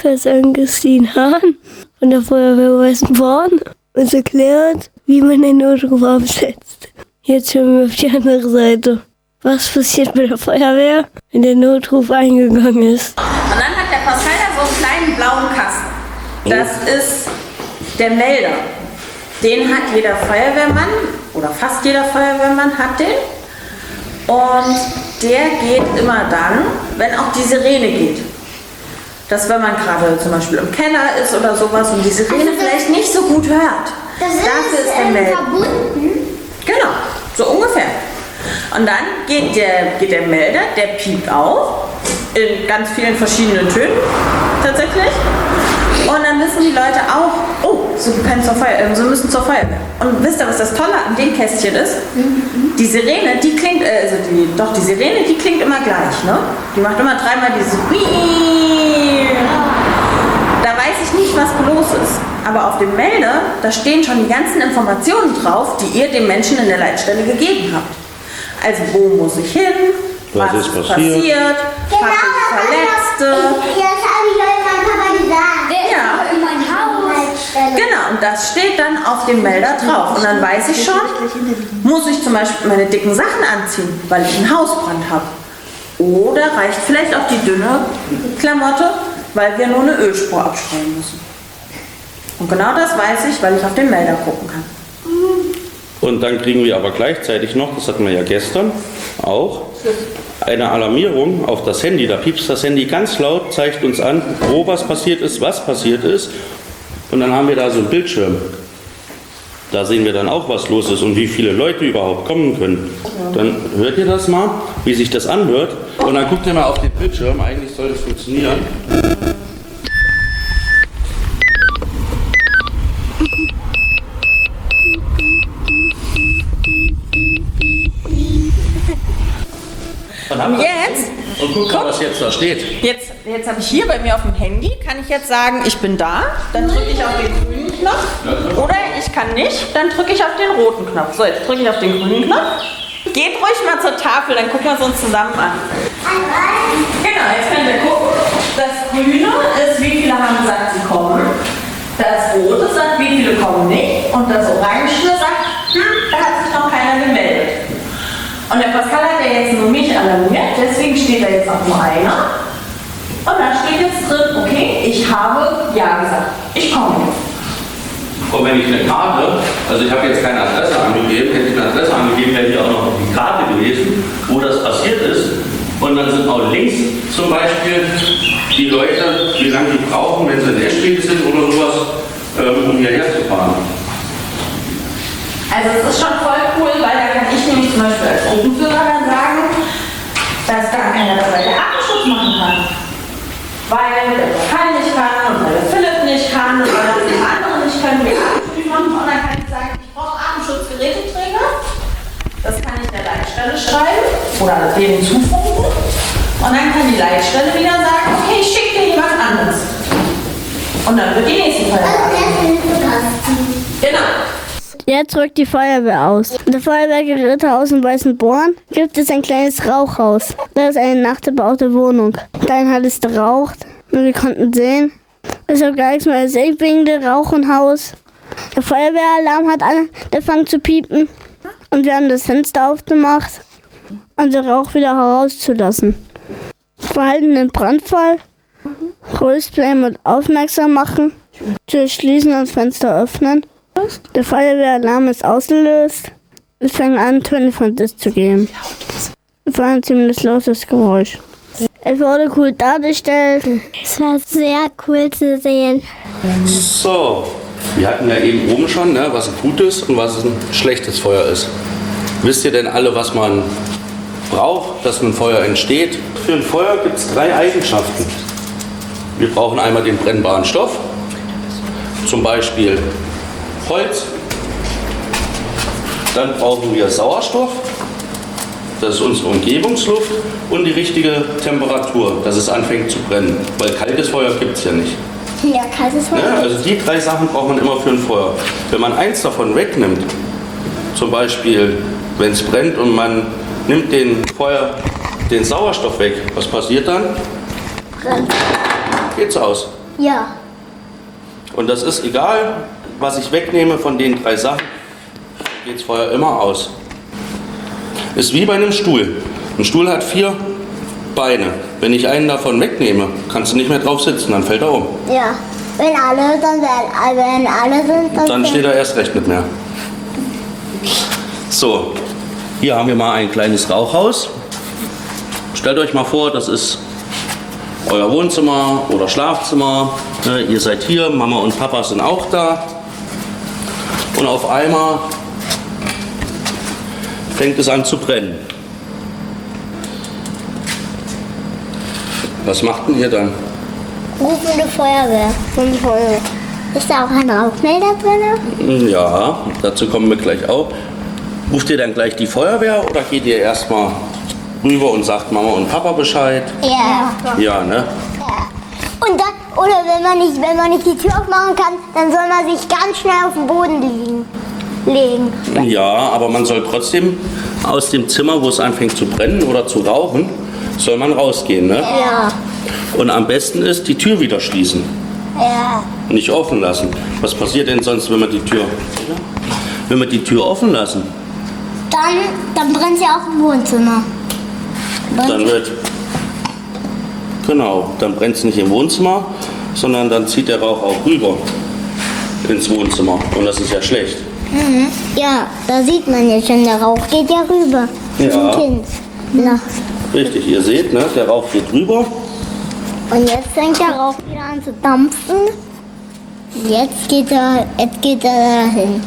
Person Christine Hahn von der Feuerwehr Weißenborn uns erklärt, wie man den Notruf absetzt. Jetzt schauen wir auf die andere Seite. Was passiert mit der Feuerwehr, wenn der Notruf eingegangen ist? Und dann hat der Pascal da so einen kleinen blauen Kasten. Das ist der Melder. Den hat jeder Feuerwehrmann oder fast jeder Feuerwehrmann hat den. Und der geht immer dann, wenn auch die Sirene geht. Dass wenn man gerade zum Beispiel im Keller ist oder sowas und die Sirene vielleicht nicht so gut hört. Dafür ist der Melder. Verbunden? Genau, so ungefähr. Und dann geht der Melder, der piept auf, in ganz vielen verschiedenen Tönen tatsächlich. Und dann wissen die Leute auch, oh, sie müssen zur Feuerwehr. Und wisst ihr, was das Tolle an dem Kästchen ist? Die Sirene, die klingt, die Sirene, die klingt immer gleich, ne? Die macht immer dreimal dieses Da weiß ich nicht, was los ist. Aber auf dem Melder, da stehen schon die ganzen Informationen drauf, die ihr dem Menschen in der Leitstelle gegeben habt. Also wo muss ich hin? Was ist passiert? Genau, Habe ich Verletzte? Das habe ich euch mein Papa gesagt. Ja. In mein Haus. Genau, und das steht dann auf dem Melder drauf. Und dann weiß ich schon, muss ich zum Beispiel meine dicken Sachen anziehen, weil ich einen Hausbrand habe. Oder reicht vielleicht auch die dünne Klamotte, weil wir nur eine Ölspur abstreuen müssen. Und genau das weiß ich, weil ich auf den Melder gucken kann. Und dann kriegen wir aber gleichzeitig noch, das hatten wir ja gestern auch, eine Alarmierung auf das Handy. Da piepst das Handy ganz laut, zeigt uns an, wo was passiert ist. Und dann haben wir da so einen Bildschirm. Da sehen wir dann auch, was los ist und wie viele Leute überhaupt kommen können. Dann hört ihr das mal, wie sich das anhört. Und dann guckt ihr mal auf den Bildschirm. Eigentlich soll das funktionieren. Und jetzt? Und guck mal, was jetzt da steht. Jetzt habe ich hier bei mir auf dem Handy, kann ich jetzt sagen, ich bin da, dann drücke ich auf den grünen Knopf. Oder ich kann nicht, dann drücke ich auf den roten Knopf. So, jetzt drücke ich auf den grünen Knopf. Geht ruhig mal zur Tafel, dann gucken wir es uns zusammen an. Genau, jetzt könnt ihr gucken. Das grüne ist, wie viele haben gesagt, sie kommen. Das rote sagt, wie viele kommen nicht. Und das orangene sagt, da hat sich noch keiner gemeldet. Und der Pascal hat ja jetzt nur mich alarmiert, deswegen steht da jetzt auch nur einer. Und da steht jetzt drin, okay, ich habe ja gesagt, ich komme jetzt. Und wenn ich eine Karte, also ich habe jetzt keine Adresse angegeben, hätte ich eine Adresse angegeben, wäre hier auch noch die Karte gewesen, wo das passiert ist. Und dann sind auch links zum Beispiel die Leute, wie lange die brauchen, wenn sie in Eschwege sind oder sowas, um hierher zu fahren. Also es ist schon voll cool, weil da kann ich nämlich zum Beispiel als Gruppenführer dann sagen, dass gar keiner dabei der Artenschutz machen kann. Weil der Pascal nicht kann und weil der Philipp nicht kann und weil das die anderen nicht können, die Artenschutz machen. Und dann kann ich sagen, ich brauche Artenschutzgeräteträger. Das kann ich der Leitstelle schreiben oder denen zufunken. Und dann kann die Leitstelle wieder sagen, okay, ich schicke dir jemand anderes. Und dann wird die nächste Feuerwehr. Genau. Jetzt rückt die Feuerwehr aus. In der Feuerwehrgerätehaus in Weißenborn gibt es ein kleines Rauchhaus. Da ist eine nachgebaute Wohnung. Darin hat es geraucht und wir konnten sehen, es hat gar nichts mehr gesehen wegen dem Rauchenhaus. Der Feuerwehralarm hat angefangen zu piepen und wir haben das Fenster aufgemacht, um den Rauch wieder herauszulassen. Verhalten im Brandfall, Röstbleiben und aufmerksam machen, Tür schließen und Fenster öffnen. Der Feuerwehralarm ist ausgelöst. Es fängt an, Töne von sich zu geben. Es war ein ziemlich lautes Geräusch. Es wurde cool dargestellt. Es war sehr cool zu sehen. So, wir hatten ja eben oben schon, ne, was ein gutes und was ein schlechtes Feuer ist. Wisst ihr denn alle, was man braucht, dass ein Feuer entsteht? Für ein Feuer gibt es 3 Eigenschaften. Wir brauchen einmal den brennbaren Stoff, zum Beispiel Holz. Dann brauchen wir Sauerstoff, das ist unsere Umgebungsluft, und die richtige Temperatur, dass es anfängt zu brennen. Weil kaltes Feuer gibt es ja nicht. Ja, kaltes Feuer. Ja, also die 3 Sachen braucht man immer für ein Feuer. Wenn man eins davon wegnimmt, zum Beispiel wenn es brennt und man nimmt den Sauerstoff weg, was passiert dann? Brennt. Geht's aus. Ja. Und das ist egal, was ich wegnehme von den 3 Sachen, geht das Feuer immer aus. Ist wie bei einem Stuhl. Ein Stuhl hat 4 Beine. Wenn ich einen davon wegnehme, kannst du nicht mehr drauf sitzen, dann fällt er um. Ja. Wenn alle sind, Dann steht er erst recht nicht mehr. So, hier haben wir mal ein kleines Rauchhaus. Stellt euch mal vor, das ist euer Wohnzimmer oder Schlafzimmer. Ihr seid hier, Mama und Papa sind auch da. Und auf einmal fängt es an zu brennen. Was macht denn ihr dann? rufende Feuerwehr. Ist da auch ein Rauchmelder drin? Ja, dazu kommen wir gleich auch. Ruft ihr dann gleich die Feuerwehr oder geht ihr erstmal rüber und sagt Mama und Papa Bescheid? Ja. Ja, ne? Und dann, oder wenn man nicht die Tür aufmachen kann, dann soll man sich ganz schnell auf den Boden legen. Ja, aber man soll trotzdem aus dem Zimmer, wo es anfängt zu brennen oder zu rauchen, soll man rausgehen, ne? Ja. Und am besten ist, die Tür wieder schließen. Ja. Nicht offen lassen. Was passiert denn sonst, wenn wir die Tür offen lassen? Dann brennt sie auch im Wohnzimmer. Dann brennt es nicht im Wohnzimmer, sondern dann zieht der Rauch auch rüber ins Wohnzimmer. Und das ist ja schlecht. Mhm. Ja, da sieht man ja schon, der Rauch geht ja rüber. Ja. Zum Kind. Na. Richtig, ihr seht, ne, der Rauch geht rüber. Und jetzt fängt der Rauch wieder an zu dampfen. Jetzt geht er dahin.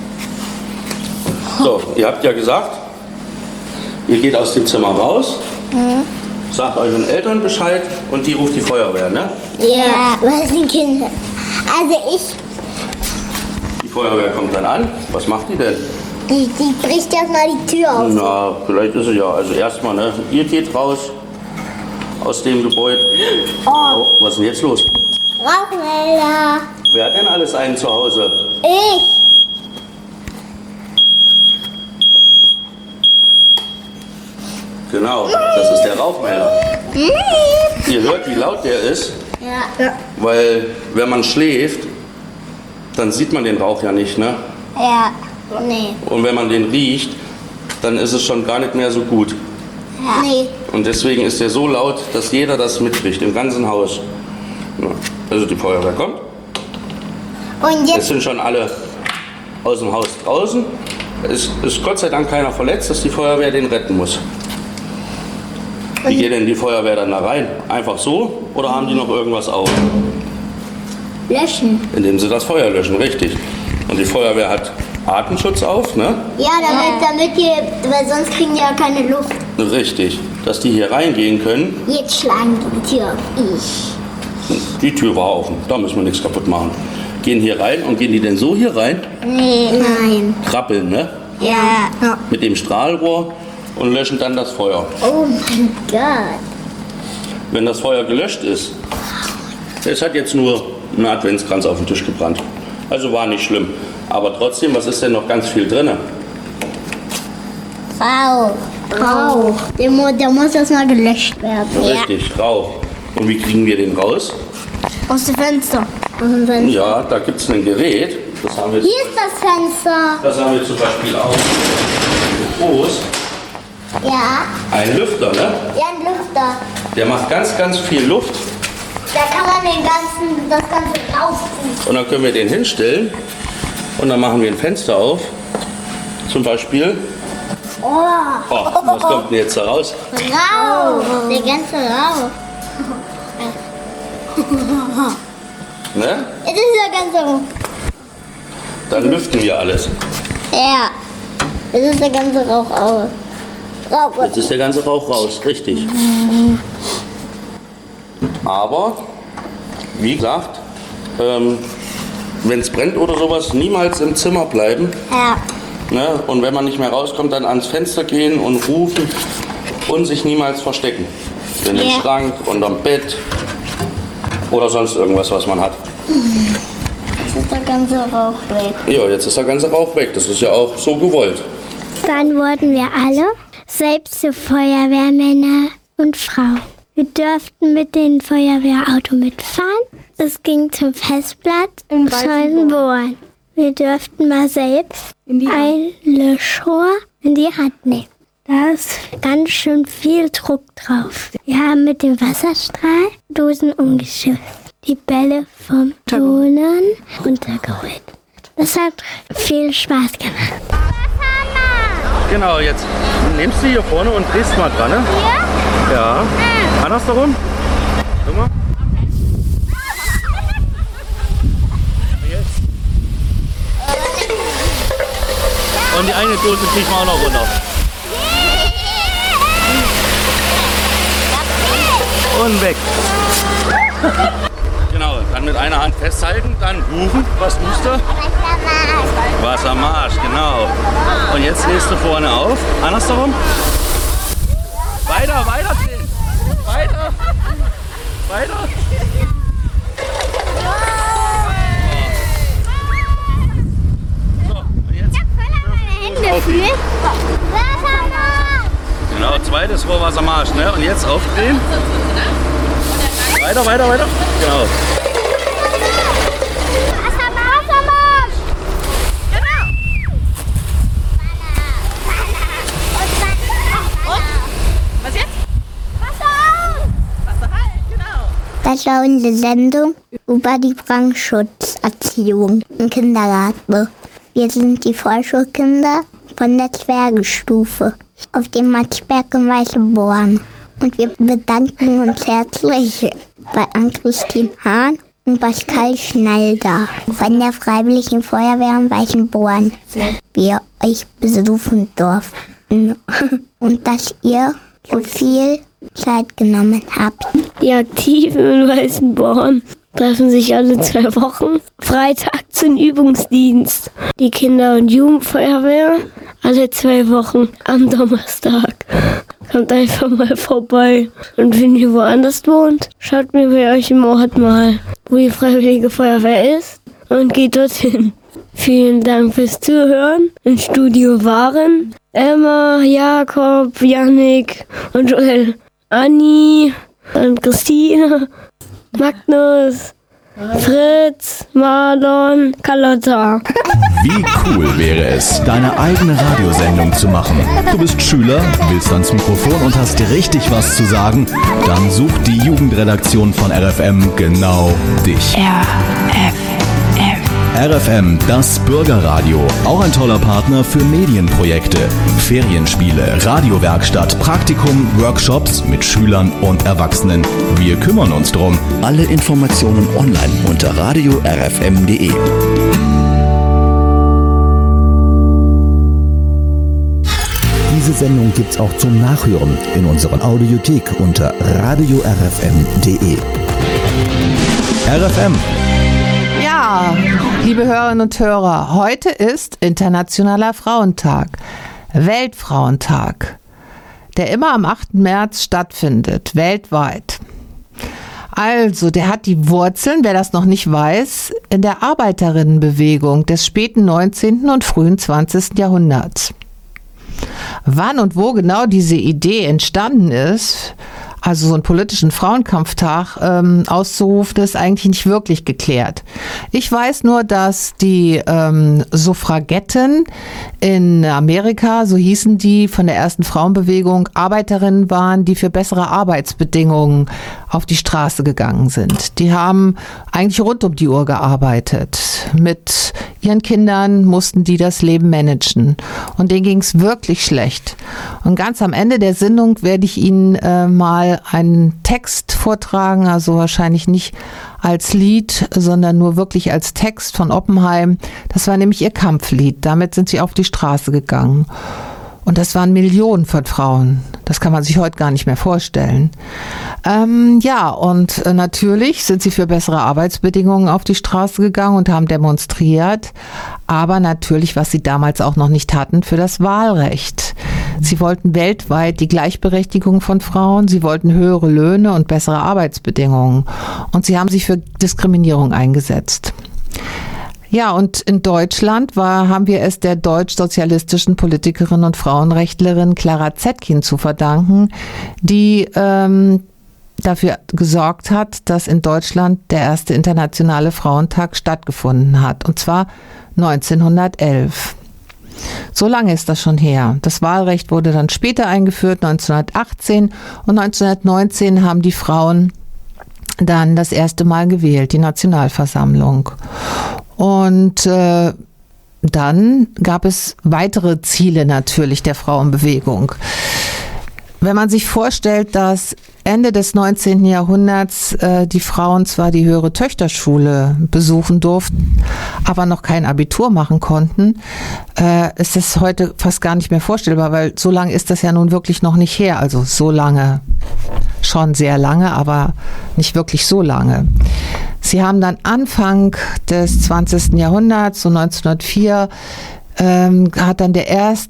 So, ihr habt ja gesagt, ihr geht aus dem Zimmer raus, sagt euren Eltern Bescheid und die ruft die Feuerwehr, ne? Ja, was sind Kinder? Also Die Feuerwehr kommt dann an. Was macht die denn? die bricht erstmal die Tür auf. Na, vielleicht ist es ja. Also erstmal, ne? Ihr geht raus aus dem Gebäude. Oh, was ist denn jetzt los? Rauchmelder. Wer hat denn alles einen zu Hause? Ich. Genau, das ist der Rauchmelder. Ihr hört, wie laut der ist, Ja. weil wenn man schläft, dann sieht man den Rauch ja nicht, ne? Ja. Nee. Und wenn man den riecht, dann ist es schon gar nicht mehr so gut. Ja. Nee. Und deswegen ist der so laut, dass jeder das mitkriegt, im ganzen Haus. Ja, also die Feuerwehr kommt. Und Es jetzt. sind schon alle aus dem Haus draußen. Es ist Gott sei Dank keiner verletzt, dass die Feuerwehr den retten muss. Wie geht denn die Feuerwehr dann da rein? Einfach so oder haben die noch irgendwas auf? Löschen. Indem sie das Feuer löschen, richtig. Und die Feuerwehr hat Atemschutz auf, ne? Ja, weil sonst kriegen die ja keine Luft. Richtig. Dass die hier reingehen können. Jetzt schlagen die Tür auf. Die Tür war offen, da müssen wir nichts kaputt machen. Gehen hier rein und gehen die denn so hier rein? Nee. Nein. Krabbeln, ne? Ja. Mit dem Strahlrohr und löschen dann das Feuer. Oh mein Gott. Wenn das Feuer gelöscht ist, es hat jetzt nur ein Adventskranz auf den Tisch gebrannt. Also war nicht schlimm. Aber trotzdem, was ist denn noch ganz viel drin? Rauch. Der muss erstmal gelöscht werden. Richtig, Rauch. Und wie kriegen wir den raus? Aus dem Fenster. Ja, da gibt es ein Gerät. Das haben wir, Hier ist das Fenster. das haben wir zum Beispiel auch groß. Ja. Ein Lüfter, ne? Ja, ein Lüfter. Der macht ganz, ganz viel Luft. Da kann man das Ganze rausziehen. Und dann können wir den hinstellen. Und dann machen wir ein Fenster auf. Zum Beispiel. Oh. Oh, was kommt denn jetzt da raus? Rauch. Der ganze Rauch. Ne? Es ist der ganze Rauch. Dann lüften wir alles. Ja. Es ist der ganze Rauch aus. Jetzt ist der ganze Rauch raus, richtig. Aber, wie gesagt, wenn es brennt oder sowas, niemals im Zimmer bleiben. Ja. Ne? Und wenn man nicht mehr rauskommt, dann ans Fenster gehen und rufen und sich niemals verstecken. In den Ja. Schrank, unterm Bett oder sonst irgendwas, was man hat. Jetzt ist der ganze Rauch weg. Ja, jetzt ist der ganze Rauch weg. Das ist ja auch so gewollt. Dann wurden wir alle selbst zu Feuerwehrmänner und Frauen. Wir durften mit dem Feuerwehrauto mitfahren. Es ging zum Festplatz in Schönborn. Wir durften mal selbst ein Löschrohr in die Hand nehmen. Da ist ganz schön viel Druck drauf. Wir haben mit dem Wasserstrahl Dosen umgeschüttet. Die Bälle vom Turnen runtergeholt. Das hat viel Spaß gemacht. Genau, jetzt nimmst du hier vorne und drehst mal dran, ne? Hier? Ja. Andersherum. Guck mal. Jetzt. Und die eine Dose kriegt man auch noch runter. Und weg. Genau, dann mit einer Hand festhalten, dann rufen. Was musst du? Wassermarsch, genau. Und jetzt drehst du vorne auf. Andersherum. Weiter drehen. Weiter. So, und jetzt. Aufdrehen. Genau, zweites Rohrwassermarsch, ne? Und jetzt aufdrehen. Weiter. Genau. Das war unsere Sendung über die Brandschutzerziehung im Kindergarten. Wir sind die Vorschulkinder von der Zwergenstufe auf dem Matschberg in Weißenborn. Und wir bedanken uns herzlich bei Ann-Christine Hahn und Pascal Schneider von der Freiwilligen Feuerwehr in Weißenborn, wir euch besuchen durften und dass ihr so viel Zeit genommen habt. Die Aktiven in Weißenborn treffen sich alle 2 Wochen Freitag zum Übungsdienst. Die Kinder- und Jugendfeuerwehr alle 2 Wochen am Donnerstag. Kommt einfach mal vorbei. Und wenn ihr woanders wohnt, schaut mir bei euch im Ort mal, wo die Freiwillige Feuerwehr ist und geht dorthin. Vielen Dank fürs Zuhören. Im Studio waren Emma, Jakob, Jannik und Joel, Anni und Christine, Magnus, Fritz, Marlon, Carlotta. Wie cool wäre es, deine eigene Radiosendung zu machen? Du bist Schüler, willst ans Mikrofon und hast richtig was zu sagen? Dann sucht die Jugendredaktion von RFM genau dich. RFM, das Bürgerradio. Auch ein toller Partner für Medienprojekte, Ferienspiele, Radiowerkstatt, Praktikum, Workshops mit Schülern und Erwachsenen. Wir kümmern uns drum. Alle Informationen online unter radio-rfm.de. Diese Sendung gibt's auch zum Nachhören in unserer Audiothek unter radio-rfm.de. RFM. Ja, liebe Hörerinnen und Hörer, heute ist Internationaler Frauentag, Weltfrauentag, der immer am 8. März stattfindet, weltweit. Also, der hat die Wurzeln, wer das noch nicht weiß, in der Arbeiterinnenbewegung des späten 19. und frühen 20. Jahrhunderts. Wann und wo genau diese Idee entstanden ist, also so einen politischen Frauenkampftag auszurufen, ist eigentlich nicht wirklich geklärt. Ich weiß nur, dass die Suffragetten in Amerika, so hießen die, von der ersten Frauenbewegung, Arbeiterinnen waren, die für bessere Arbeitsbedingungen auf die Straße gegangen sind. Die haben eigentlich rund um die Uhr gearbeitet. Mit ihren Kindern mussten die das Leben managen. Und denen ging es wirklich schlecht. Und ganz am Ende der Sendung werde ich Ihnen mal einen Text vortragen, also wahrscheinlich nicht als Lied, sondern nur wirklich als Text von Oppenheim. Das war nämlich ihr Kampflied. Damit sind sie auf die Straße gegangen. Und das waren Millionen von Frauen. Das kann man sich heute gar nicht mehr vorstellen. Und natürlich sind sie für bessere Arbeitsbedingungen auf die Straße gegangen und haben demonstriert. Aber natürlich, was sie damals auch noch nicht hatten, für das Wahlrecht. Sie wollten weltweit die Gleichberechtigung von Frauen. Sie wollten höhere Löhne und bessere Arbeitsbedingungen. Und sie haben sich für Diskriminierung eingesetzt. Ja, und in Deutschland haben wir es der deutsch-sozialistischen Politikerin und Frauenrechtlerin Clara Zetkin zu verdanken, die dafür gesorgt hat, dass in Deutschland der erste internationale Frauentag stattgefunden hat, und zwar 1911. So lange ist das schon her. Das Wahlrecht wurde dann später eingeführt, 1918, und 1919 haben die Frauen dann das erste Mal gewählt, die Nationalversammlung. Und dann gab es weitere Ziele natürlich der Frauenbewegung. Wenn man sich vorstellt, dass Ende des 19. Jahrhunderts die Frauen zwar die höhere Töchterschule besuchen durften, aber noch kein Abitur machen konnten, ist das heute fast gar nicht mehr vorstellbar, weil so lange ist das ja nun wirklich noch nicht her. Also so lange, schon sehr lange, aber nicht wirklich so lange. Sie haben dann Anfang des 20. Jahrhunderts, so 1904, hat dann die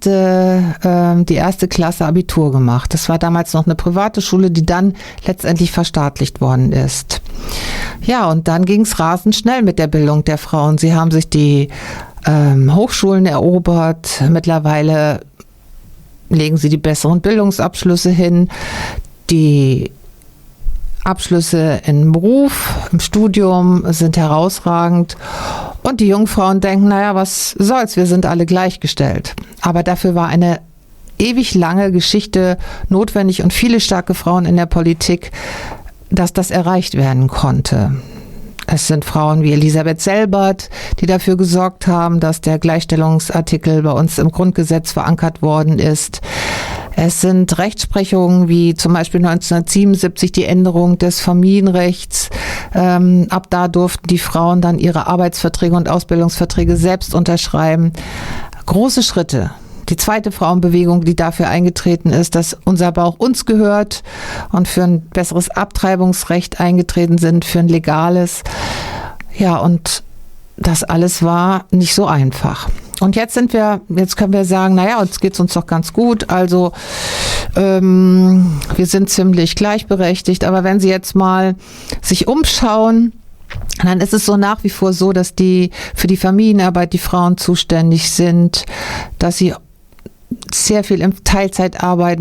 erste Klasse Abitur gemacht. Das war damals noch eine private Schule, die dann letztendlich verstaatlicht worden ist. Ja, und dann ging es rasend schnell mit der Bildung der Frauen. Sie haben sich die Hochschulen erobert. Mittlerweile legen sie die besseren Bildungsabschlüsse hin. Die Abschlüsse im Beruf, im Studium sind herausragend. Und die Jungfrauen denken, naja, was soll's, wir sind alle gleichgestellt. Aber dafür war eine ewig lange Geschichte notwendig und viele starke Frauen in der Politik, dass das erreicht werden konnte. Es sind Frauen wie Elisabeth Selbert, die dafür gesorgt haben, dass der Gleichstellungsartikel bei uns im Grundgesetz verankert worden ist. Es sind Rechtsprechungen wie zum Beispiel 1977 die Änderung des Familienrechts. Ab da durften die Frauen dann ihre Arbeitsverträge und Ausbildungsverträge selbst unterschreiben. Große Schritte. Die zweite Frauenbewegung, die dafür eingetreten ist, dass unser Bauch uns gehört und für ein besseres Abtreibungsrecht eingetreten sind, für ein legales. Ja, und das alles war nicht so einfach. Und jetzt können wir sagen, naja, jetzt geht's uns doch ganz gut. Also wir sind ziemlich gleichberechtigt. Aber wenn Sie jetzt mal sich umschauen, dann ist es so nach wie vor so, dass für die Familienarbeit die Frauen zuständig sind, dass sie sehr viel in Teilzeit arbeiten,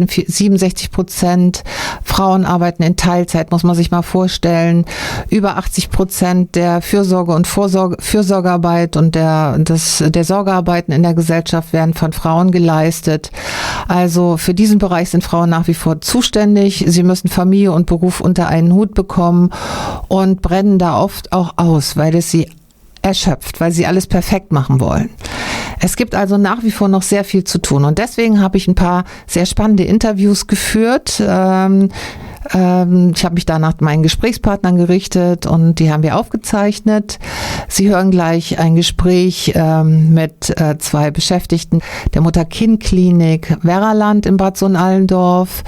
67% Frauen arbeiten in Teilzeit, muss man sich mal vorstellen. Über 80% der Fürsorge- und Fürsorgearbeit und der Sorgearbeiten in der Gesellschaft werden von Frauen geleistet. Also für diesen Bereich sind Frauen nach wie vor zuständig. Sie müssen Familie und Beruf unter einen Hut bekommen und brennen da oft auch aus, weil es sie erschöpft, weil sie alles perfekt machen wollen. Es gibt also nach wie vor noch sehr viel zu tun und deswegen habe ich ein paar sehr spannende Interviews geführt. Ich habe mich da nach meinen Gesprächspartnern gerichtet und die haben wir aufgezeichnet. Sie hören gleich ein Gespräch mit zwei Beschäftigten der Mutter-Kind-Klinik Werraland in Bad Sohn-Allendorf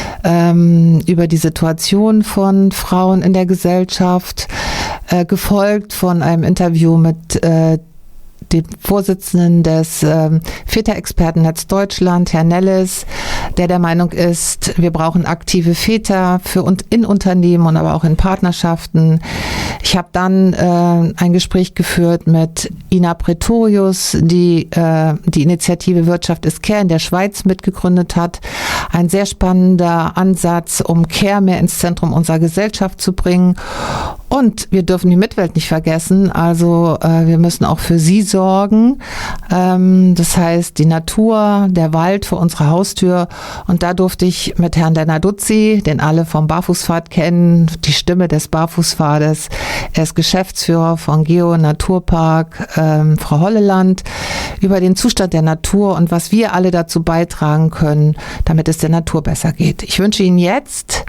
über die Situation von Frauen in der Gesellschaft, gefolgt von einem Interview mit dem Vorsitzenden des Väterexpertennetz Deutschland, Herr Nelles, der Meinung ist, wir brauchen aktive Väter in Unternehmen und aber auch in Partnerschaften. Ich habe dann ein Gespräch geführt mit Ina Pretorius, die die Initiative Wirtschaft ist Care in der Schweiz mitgegründet hat. Ein sehr spannender Ansatz, um Care mehr ins Zentrum unserer Gesellschaft zu bringen. Und wir dürfen die Mitwelt nicht vergessen, also wir müssen auch für sie sorgen. Das heißt, die Natur, der Wald vor unserer Haustür. Und da durfte ich mit Herrn Dennarduzzi, den alle vom Barfußpfad kennen, die Stimme des Barfußpfades. Er ist Geschäftsführer von Geo Naturpark Frau Holleland, über den Zustand der Natur und was wir alle dazu beitragen können, damit es der Natur besser geht. Ich wünsche Ihnen jetzt,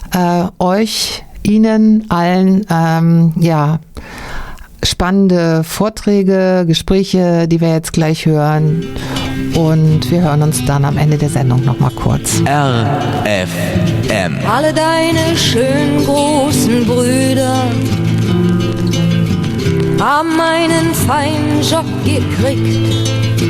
Ihnen allen spannende Vorträge, Gespräche, die wir jetzt gleich hören. Und wir hören uns dann am Ende der Sendung nochmal kurz. RFM. Alle deine schönen großen Brüder haben einen feinen Job gekriegt.